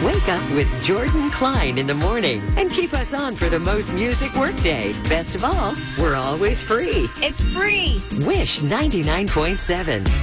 Wake up with Jordan Klein in the morning and keep us on for the most music workday. Best of all, we're always free. It's free. Wish 99.7.